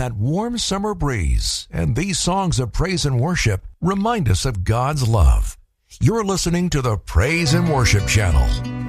that warm summer breeze, and these songs of praise and worship remind us of God's love. You're listening to the Praise and Worship Channel.